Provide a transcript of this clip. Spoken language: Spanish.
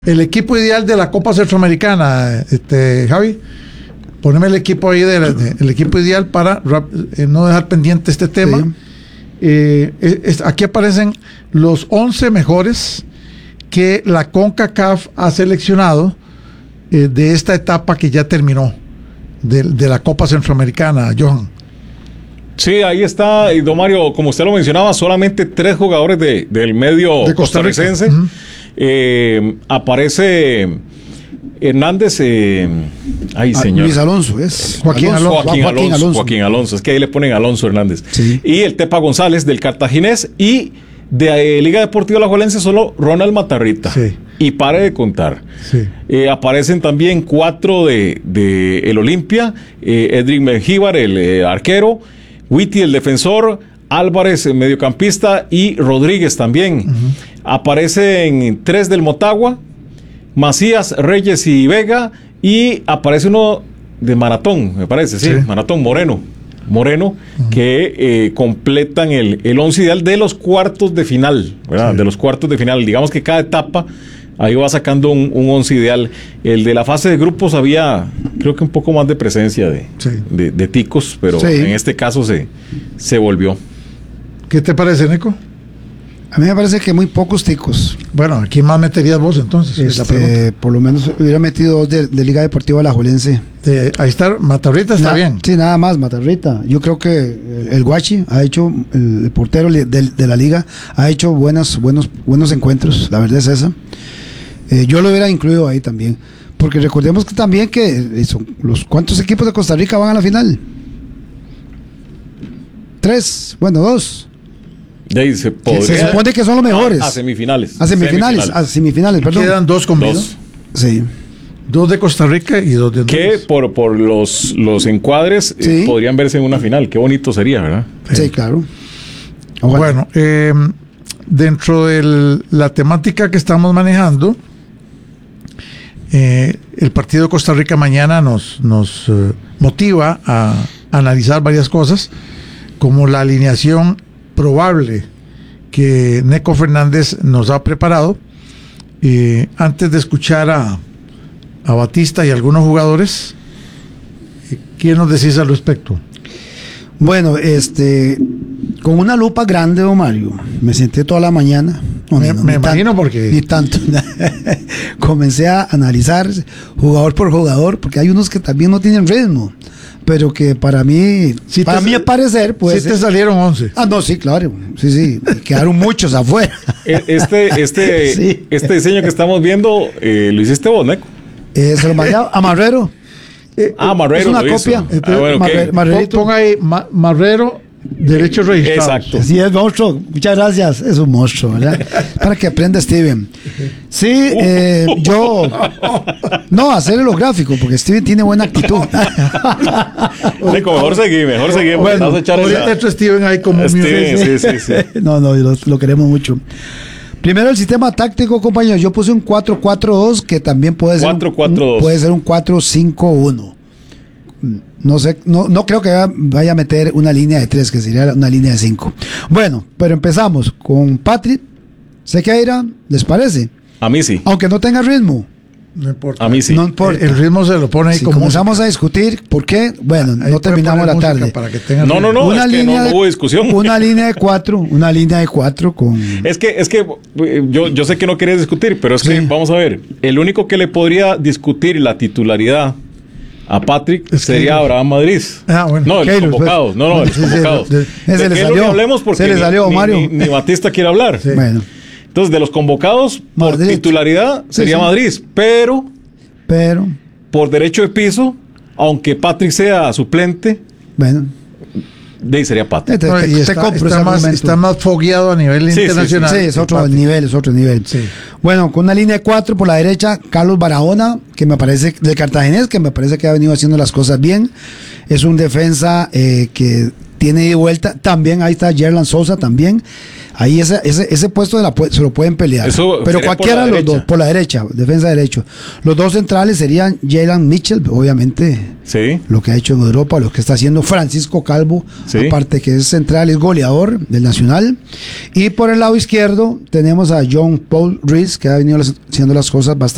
El equipo ideal de la Copa Centroamericana, Javi, poneme el equipo ahí, el equipo ideal para no dejar pendiente este tema. Sí. Aquí aparecen los 11 mejores que la CONCACAF ha seleccionado de esta etapa que ya terminó, de la Copa Centroamericana, Johan. Sí, ahí está, don Mario, como usted lo mencionaba, solamente 3 jugadores del medio de costarricense. Aparece Hernández, señor. Luis Alonso, es Joaquín Alonso, es que ahí le ponen Alonso Hernández. Sí. Y el Tepa González del Cartaginés, y de Liga Deportiva Alajuelense solo Ronald Matarrita. Sí. Y pare de contar. Sí. Aparecen también 4 de el Olimpia, Edric Mengíbar, el arquero, Witty, el defensor, Álvarez, el mediocampista, y Rodríguez también. Aparecen 3 del Motagua, Macías, Reyes y Vega, y aparece uno de Maratón, me parece, sí. Maratón, Moreno, que completan el 11 ideal de los cuartos de final, ¿verdad? Sí. De los cuartos de final. Digamos que cada etapa ahí va sacando un 11 ideal. El de la fase de grupos había, creo que un poco más de presencia de ticos, pero en este caso se volvió. ¿Qué te parece, Nico? A mí me parece que muy pocos ticos. Bueno, ¿a quién más meterías vos entonces? Por lo menos hubiera metido 2 de Liga Deportiva Alajuelense. Ahí está, Matarrita está bien. Sí, nada más, Matarrita. Yo creo que el Guachi ha hecho, el portero de la liga, ha hecho buenos encuentros, la verdad es esa. Yo lo hubiera incluido ahí también. Porque recordemos que también ¿cuántos equipos de Costa Rica van a la final? 3, bueno, 2. Se supone que son los mejores. A semifinales. A semifinales, perdón. Quedan 2 con vida. Sí. 2 de Costa Rica y 2 de que por los encuadres podrían verse en una final. Qué bonito sería, ¿verdad? Sí, claro. Bueno, dentro de la temática que estamos manejando, el partido de Costa Rica mañana nos motiva a analizar varias cosas, como la alineación probable que Neco Fernández nos ha preparado. Antes de escuchar a Batista y algunos jugadores, ¿qué nos decís al respecto? Bueno, con una lupa grande, don Mario, me senté toda la mañana. Me imagino porque... Ni tanto. Comencé a analizar jugador por jugador, porque hay unos que también no tienen ritmo, pero que para mí, mi parecer, pues... Sí te salieron 11. No, sí, claro. Sí. Quedaron muchos afuera. Este diseño que estamos viendo, ¿lo hiciste vos, Neco? Se lo mandé a Marrero. Marrero. Es una copia. Ponga ahí Marrero, derecho registrado. Exacto. Sí, es monstruo. Muchas gracias. Es un monstruo, ¿verdad? Para que aprenda Steven. Sí, yo... No, hacerle los gráficos, porque Steven tiene buena actitud. Nico, mejor seguí. Bueno, ahorita está Steven ahí como... Steven, sí. No, lo queremos mucho. Primero el sistema táctico, compañeros. Yo puse un 4-4-2 que también puede ser 4-4-2. Puede ser un 4-5-1. No sé, no creo que vaya a meter una línea de 3, que sería una línea de 5. Bueno, pero empezamos con Patrick Sequeira, ¿les parece? A mí sí. Aunque no tenga ritmo. No importa. A mí sí. No importa. El ritmo se lo pone ahí como comenzamos a discutir, ¿por qué? Bueno, ahí no terminamos la tarde. Para que tenga no, no hubo discusión. Una línea de 4 con... Es que yo sé que no querías discutir, pero es que, vamos a ver, el único que le podría discutir la titularidad a Patrick sería Abraham Madrid. Bueno. No, los convocados. No, los convocados. Se le salió. Hablemos porque se le salió, Mario. Ni Batista quiere hablar. Sí. Bueno. Entonces, de los convocados, por Madrid. titularidad sería Madrid, pero por derecho de piso, aunque Patrick sea suplente, bueno, de ahí sería Patrick. Está más fogueado a nivel internacional. Sí, es otro nivel. Sí. Bueno, con una línea de 4 por la derecha, Carlos Barahona, que me parece, de Cartaginés, que me parece que ha venido haciendo las cosas bien. Es un defensa que tiene de vuelta. También ahí está Yerlan Sosa también. Ahí ese puesto se lo pueden pelear. Pero cualquiera de los dos, por la derecha, defensa derecho. Los dos centrales serían Jalen Mitchell, obviamente. Sí. Lo que ha hecho en Europa, lo que está haciendo Francisco Calvo, aparte que es central, es goleador del Nacional. Y por el lado izquierdo tenemos a John Paul Rees, que ha venido haciendo las cosas bastante